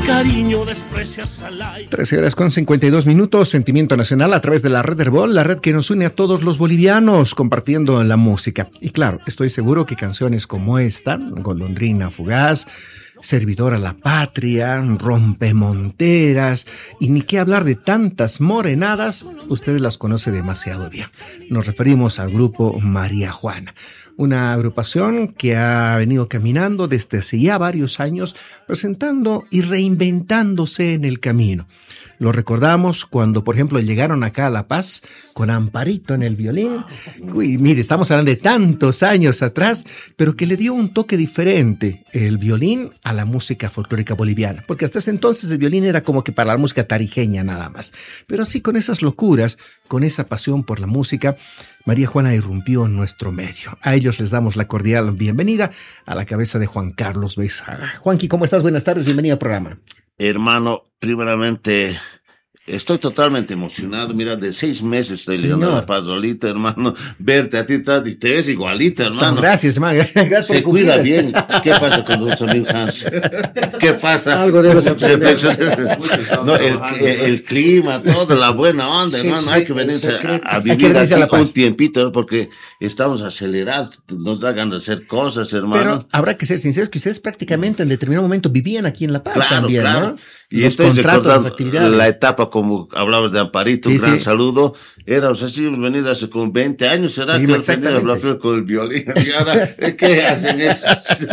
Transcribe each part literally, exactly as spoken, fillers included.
cariño desprecias al aire. trece horas con cincuenta y dos minutos, Sentimiento Nacional a través de la red Herbol, la red que nos une a todos los bolivianos, compartiendo la música. Y claro, estoy seguro que canciones como esta, Golondrina Fugaz, Servidor a la Patria, Rompemonteras, y ni qué hablar de tantas morenadas, ustedes las conocen demasiado bien. Nos referimos al grupo María Juana, una agrupación que ha venido caminando desde hace ya varios años, presentando y reinventándose en el camino. Lo recordamos cuando, por ejemplo, llegaron acá a La Paz con Amparito en el violín. Uy, mire, estamos hablando de tantos años atrás, pero que le dio un toque diferente, el violín, a la música folclórica boliviana. Porque hasta ese entonces el violín era como que para la música tarijeña nada más. Pero así, con esas locuras, con esa pasión por la música, María Juana irrumpió en nuestro medio. A ellos les damos la cordial bienvenida a la cabeza de Juan Carlos Beisaga. Juanqui, ¿cómo estás? Buenas tardes, bienvenido al programa. Hermano, primeramente, estoy totalmente emocionado. Mira, de seis meses estoy leyendo la Padrolita, hermano. Verte a ti, y te ves igualita, hermano. Gracias, hermano. Gracias por Se cuida bien. ¿Qué pasa con nuestro amigo Hans? ¿Qué pasa? Algo debes aprender. No, el, el, el clima, todo, la buena onda, sí, hermano. Sí, hay que venirse a, a vivir aquí a un tiempito, porque estamos acelerados. Nos da ganas de hacer cosas, hermano. Pero habrá que ser sinceros que ustedes prácticamente en determinado momento vivían aquí en La Paz, claro, también, claro. ¿no? Y los estoy contratos, recordando la etapa, como hablabas de Amparito, sí, un gran sí. saludo. Éramos así, venido hace como veinte años, ¿será? Sí, que exactamente. Con el violín. Y ahora, ¿qué hacen eso?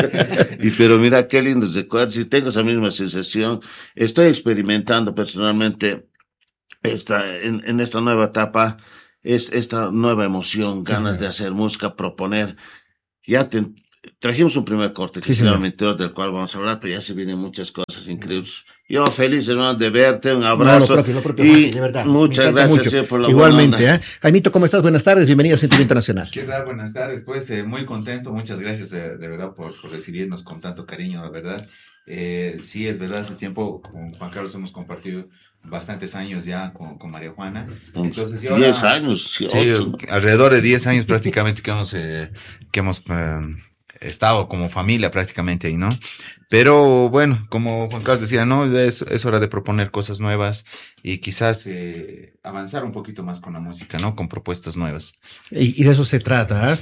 Y pero mira, qué lindos recuerdos. Y tengo esa misma sensación. Estoy experimentando personalmente esta, en, en esta nueva etapa, es esta nueva emoción, ganas sí, de hacer música, proponer. Ya te, trajimos un primer corte, que sí, se llama Meteor, del cual vamos a hablar, pero ya se vienen muchas cosas increíbles. Yo feliz, hermano, de verte, un abrazo. No, lo propio, lo propio, y Jorge, de verdad. Muchas gracias mucho. Por la Igualmente, ¿eh? Jaimito, ¿cómo estás? Buenas tardes, bienvenido a Sentimiento Nacional. ¿Qué tal? Buenas tardes, pues eh, muy contento, muchas gracias eh, de verdad por, por recibirnos con tanto cariño, la verdad. Eh, sí, es verdad, hace tiempo con Juan Carlos hemos compartido bastantes años ya con, con María Juana. Entonces, ahora, diez años, sí, sí, ocho, ¿no? Alrededor de diez años prácticamente que hemos, eh, que hemos eh, estado como familia prácticamente ahí, ¿no? Pero bueno, como Juan Carlos decía, no, es, es hora de proponer cosas nuevas y quizás eh, avanzar un poquito más con la música, ¿no? Con propuestas nuevas. Y, y de eso se trata, ¿eh?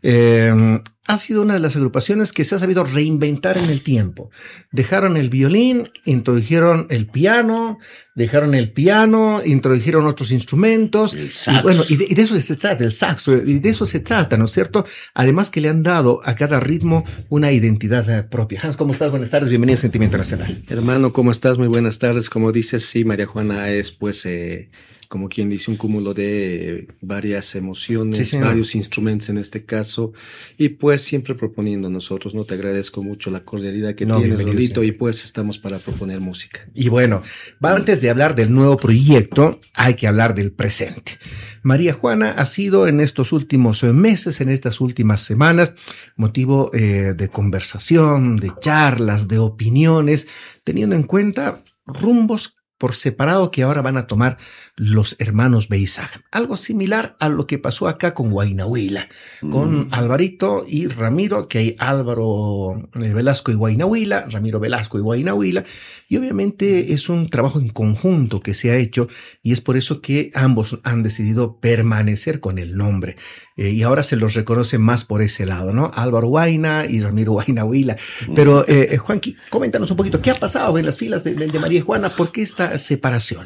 Eh, ha sido una de las agrupaciones que se ha sabido reinventar en el tiempo. Dejaron el violín, introdujeron el piano, dejaron el piano, introdujeron otros instrumentos. Y bueno, y de, y de eso se trata, el saxo, y de eso se trata, ¿no es cierto? Además que le han dado a cada ritmo una identidad propia. Hans, ¿cómo estás? Buenas tardes, bienvenido a Sentimiento Nacional. Hermano, ¿cómo estás? Muy buenas tardes. Como dices, sí, María Juana es pues, eh, como quien dice, un cúmulo de varias emociones, sí, varios instrumentos en este caso, y pues siempre proponiendo nosotros, ¿no? Te agradezco mucho la cordialidad que no, tienes, Rolito, y pues estamos para proponer música. Y bueno, antes de hablar del nuevo proyecto, hay que hablar del presente. María Juana ha sido en estos últimos meses, en estas últimas semanas, motivo eh, de conversación, de charlas, de opiniones, teniendo en cuenta rumbos por separado que ahora van a tomar los hermanos Beisaga. Algo similar a lo que pasó acá con Huaynahuila, mm. con Alvarito y Ramiro, que hay Álvaro Velasco y Huaynahuila, Ramiro Velasco y Huaynahuila, y obviamente es un trabajo en conjunto que se ha hecho, y es por eso que ambos han decidido permanecer con el nombre. Eh, y ahora se los reconoce más por ese lado, ¿no? Álvaro Huayna y Ramiro Huaynahuila. Pero, eh, Juanqui, coméntanos un poquito, ¿qué ha pasado en las filas de, de, de María Juana? ¿Por qué esta separación?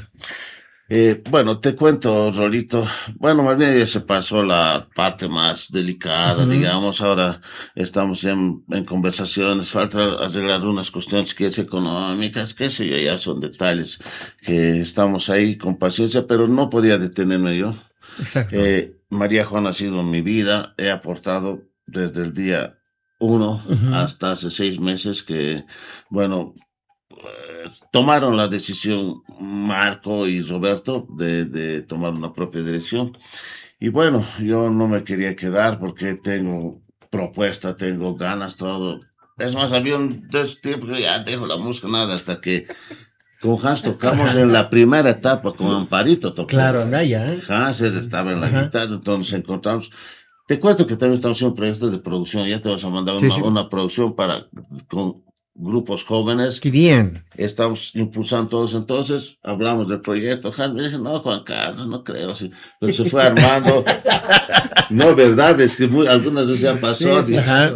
Eh, bueno, te cuento, Rolito. Bueno, más bien ya se pasó la parte más delicada, uh-huh. digamos. Ahora estamos en, en conversaciones. Falta arreglar unas cuestiones que es económicas, que sé yo, ya son detalles que estamos ahí con paciencia, pero no podía detenerme yo. Exacto. Eh, María Juana ha sido mi vida. He aportado desde el día uno uh-huh. hasta hace seis meses que, bueno, eh, tomaron la decisión Marco y Roberto de, de tomar una propia dirección. Y bueno, yo no me quería quedar porque tengo propuesta, tengo ganas, todo. Es más, había un tiempo que ya dejo la música, nada, hasta que con Hans tocamos en la primera etapa, con Amparito tocó. Claro, Naya, ¿eh? Hans estaba en la Ajá. guitarra, entonces encontramos. Te cuento que también estamos haciendo un proyecto de producción, ya te vas a mandar sí, una, sí. una producción para, con grupos jóvenes. ¡Qué bien! Estamos impulsando todos. Entonces, hablamos del proyecto. Jaime dije, no, Juan Carlos, no creo. Sí. Pero se fue armando. No, verdad, es que muy, algunas veces ya pasó. Sí, sí, ajá.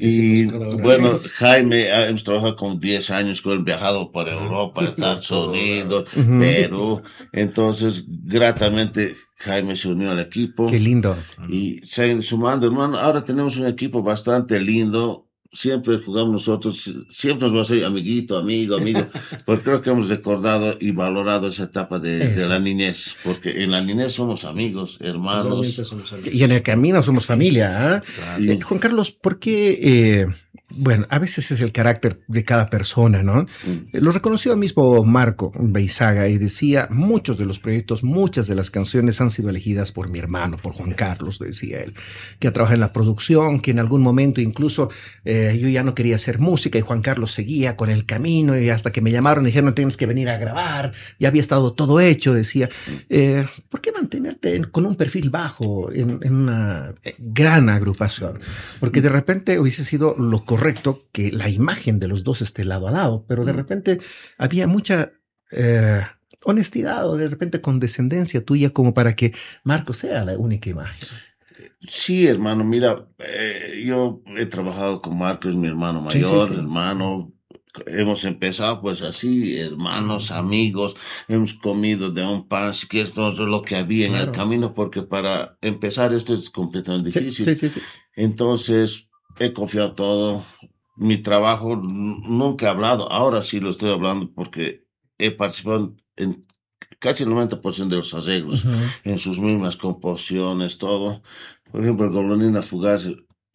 Y bueno, Jaime, hemos trabajado con diez años con él, viajado por Europa, Estados Unidos, uh-huh. Perú. Entonces, gratamente, Jaime se unió al equipo. ¡Qué lindo! Y se han sumando, hermano. Ahora tenemos un equipo bastante lindo. Siempre jugamos nosotros, siempre nos va a ser amiguito, amigo, amigo, porque creo que hemos recordado y valorado esa etapa de, de la niñez, porque en la niñez somos amigos, hermanos. Somos amigos. Y en el camino somos familia. ¿eh? Claro. Eh, Juan Carlos, ¿por qué? Eh, bueno, a veces es el carácter de cada persona, ¿no? Mm. Lo reconoció mismo Marco Beizaga y decía, muchos de los proyectos, muchas de las canciones han sido elegidas por mi hermano, por Juan Carlos, decía él, que trabaja en la producción, que en algún momento incluso eh, yo ya no quería hacer música y Juan Carlos seguía con el camino y hasta que me llamaron y dijeron, tienes que venir a grabar, ya había estado todo hecho, decía, eh, ¿por qué mantenerte en, con un perfil bajo en, en una gran agrupación? Porque de repente hubiese sido lo correcto que la imagen de los dos esté lado a lado, pero de repente había mucha eh, honestidad o de repente condescendencia tuya como para que Marco sea la única imagen. Sí, hermano, mira, eh, yo he trabajado con Marco, es mi hermano mayor, sí, sí, sí. hermano, hemos empezado pues así, hermanos, amigos, hemos comido de un pan, si quieres, todo lo que había claro. en el camino, porque para empezar esto es completamente difícil. Sí, sí, sí, sí. Entonces, he confiado todo. Mi trabajo nunca he hablado. Ahora sí lo estoy hablando porque he participado en casi el noventa por ciento de los arreglos, uh-huh. en sus mismas composiciones, todo. Por ejemplo, el Golondrina Fugaz,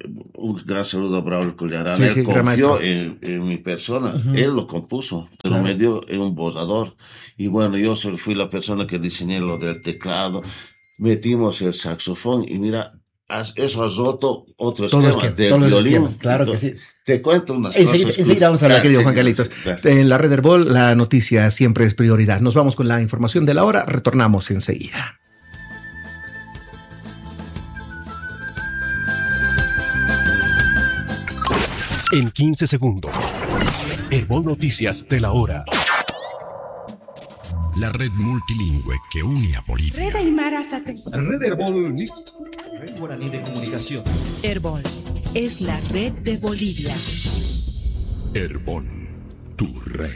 un gran saludo a Braulio Collarán. Sí, él sí, confió en, en mi persona. Uh-huh. Él lo compuso, pero claro. me dio en un bozador. Y bueno, yo fui la persona que diseñé lo del teclado. Metimos el saxofón y mira, eso ha roto otro esquema del violín. Claro que sí. Te cuento unas enseguida, cosas. Enseguida vamos a hablar, querido Juan Carlitos. En la Red Herbol, la noticia siempre es prioridad. Nos vamos con la información de la hora. Retornamos enseguida. En quince segundos. Herbol Noticias de la hora. La red multilingüe que une a Bolivia. Red Aymara Satélite. Red Herbol. Red Guaraní de Comunicación. Herbol es la red de Bolivia. Herbol, tu red.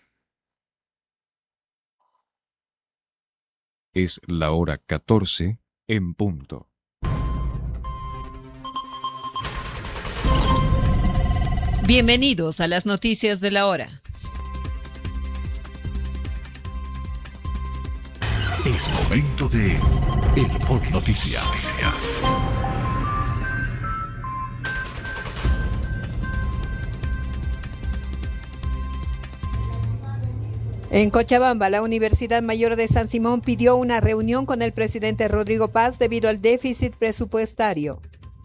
Es la hora catorce en punto. Bienvenidos a las noticias de la hora. Es momento de Herbol Noticias. En Cochabamba, la Universidad Mayor de San Simón pidió una reunión con el presidente Rodrigo Paz debido al déficit presupuestario.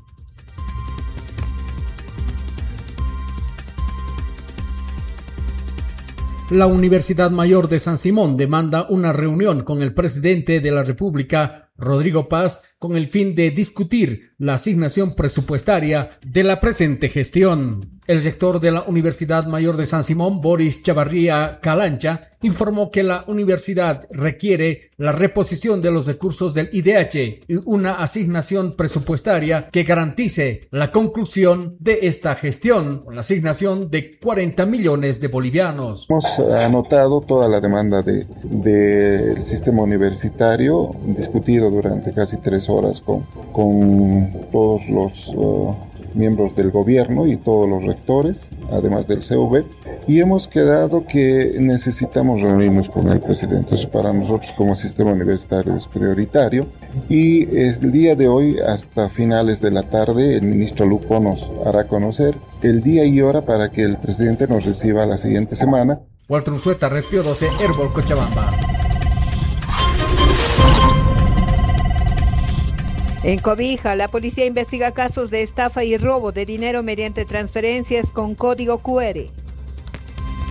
La Universidad Mayor de San Simón demanda una reunión con el presidente de la República, Rodrigo Paz, con el fin de discutir la asignación presupuestaria de la presente gestión. El rector de la Universidad Mayor de San Simón, Boris Chavarría Calancha, informó que la universidad requiere la reposición de los recursos del I D H y una asignación presupuestaria que garantice la conclusión de esta gestión, con la asignación de cuarenta millones de bolivianos. Hemos anotado toda la demanda de, del sistema universitario, discutido durante casi tres horas con, con todos los uh, miembros del gobierno y todos los rectores, además del C V, y hemos quedado que necesitamos reunirnos con el presidente. Eso para nosotros como sistema universitario es prioritario, y el día de hoy hasta finales de la tarde el ministro Lupo nos hará conocer el día y hora para que el presidente nos reciba la siguiente semana. Walter Unzueta, Red Pío doce, Herbol Cochabamba. En Cobija, la policía investiga casos de estafa y robo de dinero mediante transferencias con código cu erre.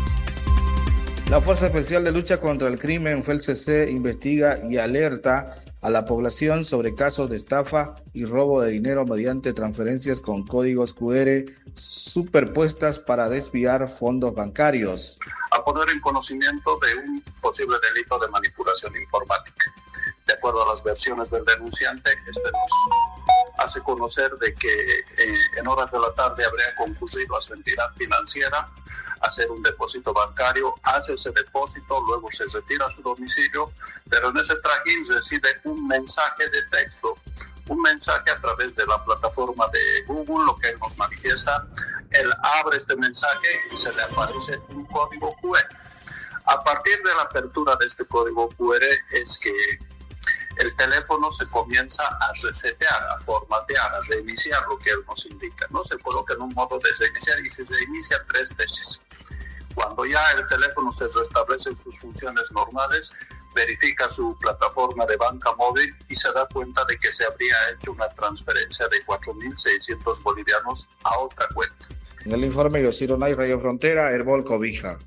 La Fuerza Especial de Lucha contra el Crimen, F E L C C, investiga y alerta a la población sobre casos de estafa y robo de dinero mediante transferencias con códigos cu erre superpuestas para desviar fondos bancarios. A poner en conocimiento de un posible delito de manipulación informática. De acuerdo a las versiones del denunciante, este nos hace conocer de que eh, en horas de la tarde habría concurrido a su entidad financiera a hacer un depósito bancario, hace ese depósito, luego se retira a su domicilio, pero en ese trajín recibe un mensaje de texto, un mensaje a través de la plataforma de Google, lo que él nos manifiesta. Él abre este mensaje y se le aparece un código cu erre. A partir de la apertura de este código cu erre es que el teléfono se comienza a resetear, a formatear, a reiniciar, lo que él nos indica, ¿no? Se coloca en un modo de reiniciar y se reinicia tres veces. Cuando ya el teléfono se restablece en sus funciones normales, verifica su plataforma de banca móvil y se da cuenta de que se habría hecho una transferencia de cuatro mil seiscientos bolivianos a otra cuenta. En el informe Yosiro Nay, Radio Frontera, Herbol Cobija.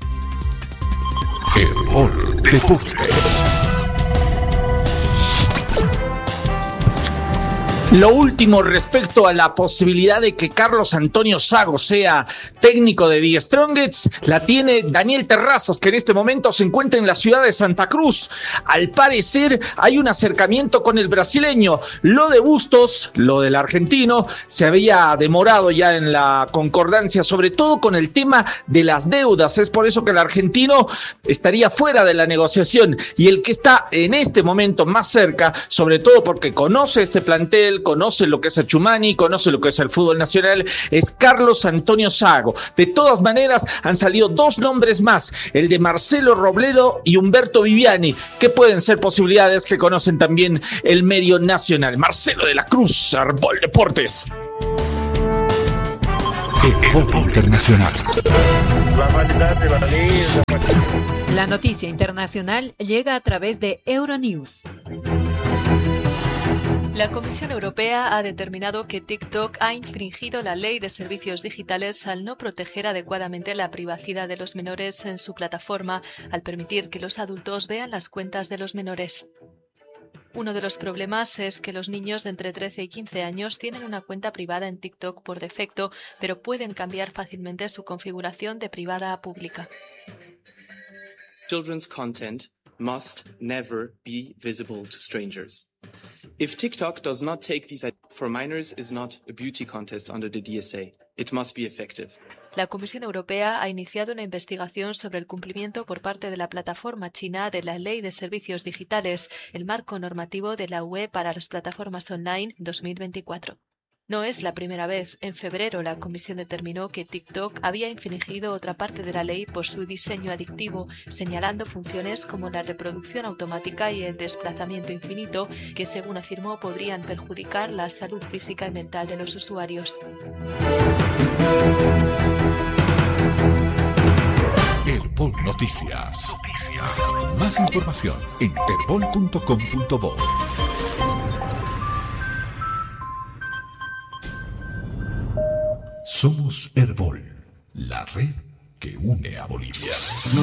Herbol Deportes. Lo último respecto a la posibilidad de que Carlos Antonio Zago sea técnico de The Strongest la tiene Daniel Terrazas, que en este momento se encuentra en la ciudad de Santa Cruz. Al parecer hay un acercamiento con el brasileño. Lo de Bustos, lo del argentino, se había demorado ya en la concordancia, sobre todo con el tema de las deudas. Es por eso que el argentino estaría fuera de la negociación, y el que está en este momento más cerca, sobre todo porque conoce este plantel, conoce lo que es Achumani, conoce lo que es el fútbol nacional, es Carlos Antonio Zago. De todas maneras, han salido dos nombres más, el de Marcelo Robledo y Humberto Viviani, que pueden ser posibilidades que conocen también el medio nacional. Marcelo de la Cruz, Herbol Deportes. Herbol Internacional. La noticia internacional llega a través de Euronews. La Comisión Europea ha determinado que TikTok ha infringido la ley de servicios digitales al no proteger adecuadamente la privacidad de los menores en su plataforma, al permitir que los adultos vean las cuentas de los menores. Uno de los problemas es que los niños de entre trece y quince años tienen una cuenta privada en TikTok por defecto, pero pueden cambiar fácilmente su configuración de privada a pública. Children's content must never be visible to strangers. If TikTok does not take these for minors is not a beauty contest under the D S A. It must be effective. La Comisión Europea ha iniciado una investigación sobre el cumplimiento por parte de la plataforma china de la Ley de Servicios Digitales, el marco normativo de la U E para las plataformas online dos mil veinticuatro. No es la primera vez. En febrero, la Comisión determinó que TikTok había infringido otra parte de la ley por su diseño adictivo, señalando funciones como la reproducción automática y el desplazamiento infinito, que según afirmó podrían perjudicar la salud física y mental de los usuarios. Herbol Noticias. Noticias. Más información en herbol punto com punto bo. Somos Herbol, la red que une a Bolivia.